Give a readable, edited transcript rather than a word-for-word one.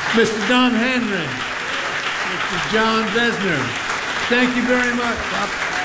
Mr. Don Henry, Mr. John Vesner. Thank you very much.